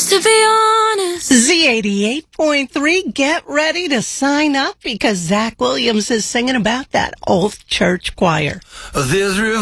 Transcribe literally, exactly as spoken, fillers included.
to be honest. Z eighty-eight point three, get ready to sign up because Zach Williams is singing about that old church choir. There's